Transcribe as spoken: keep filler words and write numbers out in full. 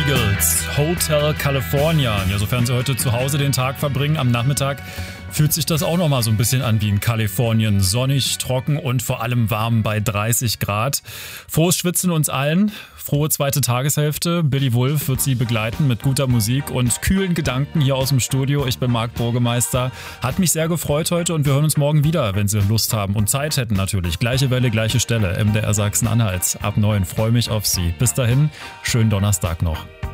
Eagles, Hotel California. Ja, sofern Sie heute zu Hause den Tag verbringen, am Nachmittag fühlt sich das auch nochmal so ein bisschen an wie in Kalifornien. Sonnig, trocken und vor allem warm bei dreißig Grad. Frohes Schwitzen uns allen. Frohe zweite Tageshälfte. Billy Wulff wird Sie begleiten mit guter Musik und kühlen Gedanken hier aus dem Studio. Ich bin Marc Burgemeister. Hat mich sehr gefreut heute und wir hören uns morgen wieder, wenn Sie Lust haben und Zeit hätten natürlich. Gleiche Welle, gleiche Stelle. M D R Sachsen-Anhalt ab neun. Freue mich auf Sie. Bis dahin, schönen Donnerstag noch.